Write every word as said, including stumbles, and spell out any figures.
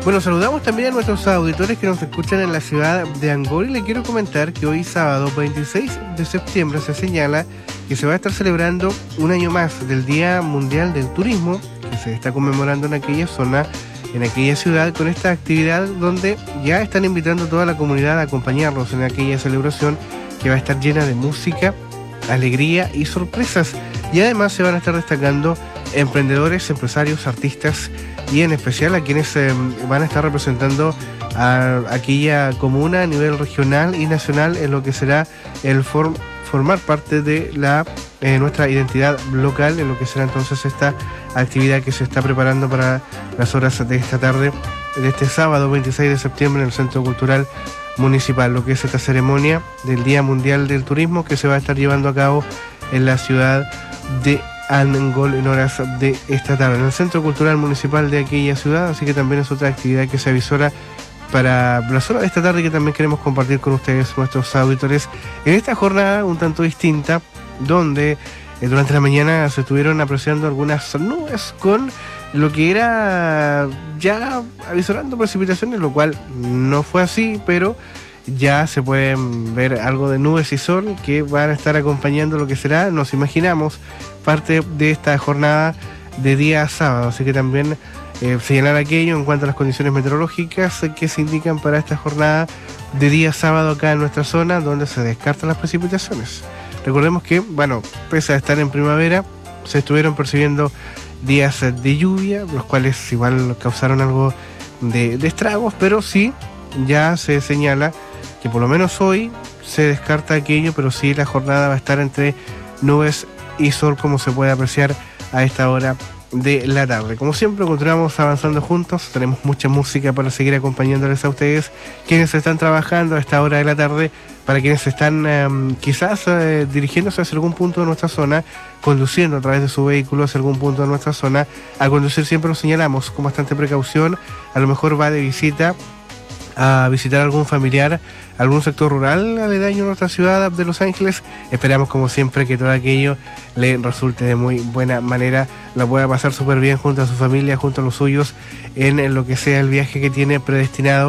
Bueno, saludamos también a nuestros auditores que nos escuchan en la ciudad de Angol y le quiero comentar que hoy sábado veintiséis de septiembre se señala que se va a estar celebrando un año más del Día Mundial del Turismo, que se está conmemorando en aquella zona, en aquella ciudad, con esta actividad donde ya están invitando a toda la comunidad a acompañarlos en aquella celebración que va a estar llena de música, alegría y sorpresas. Y además se van a estar destacando emprendedores, empresarios, artistas y en especial a quienes eh, van a estar representando a aquella comuna a nivel regional y nacional en lo que será el form, formar parte de la eh, nuestra identidad local, en lo que será entonces esta actividad que se está preparando para las horas de esta tarde, de este sábado veintiséis de septiembre en el Centro Cultural Municipal, lo que es esta ceremonia del Día Mundial del Turismo que se va a estar llevando a cabo en la ciudad de Angol en horas de esta tarde, en el Centro Cultural Municipal de aquella ciudad, así que también es otra actividad que se avisora para las horas de esta tarde que también queremos compartir con ustedes, nuestros auditores, en esta jornada un tanto distinta, donde eh, durante la mañana se estuvieron apreciando algunas nubes con lo que era ya avisorando precipitaciones, lo cual no fue así, pero ya se pueden ver algo de nubes y sol que van a estar acompañando lo que será, nos imaginamos, parte de esta jornada de día sábado. Así que también eh, señalar aquello en cuanto a las condiciones meteorológicas que se indican para esta jornada de día sábado acá en nuestra zona, donde se descartan las precipitaciones. Recordemos que, bueno, pese a estar en primavera, se estuvieron percibiendo días de lluvia, los cuales igual causaron algo de, de estragos, pero sí, ya se señala que por lo menos hoy se descarta aquello, pero sí la jornada va a estar entre nubes y sol, como se puede apreciar a esta hora de la tarde. Como siempre, continuamos avanzando juntos, tenemos mucha música para seguir acompañándoles a ustedes, quienes están trabajando a esta hora de la tarde, para quienes están eh, quizás eh, dirigiéndose hacia algún punto de nuestra zona, conduciendo a través de su vehículo hacia algún punto de nuestra zona. Al conducir siempre lo señalamos con bastante precaución, a lo mejor va de visita a visitar algún familiar, algún sector rural aledaño a nuestra ciudad de Los Ángeles. Esperamos, como siempre, que todo aquello le resulte de muy buena manera, la pueda pasar súper bien junto a su familia, junto a los suyos, en lo que sea el viaje que tiene predestinado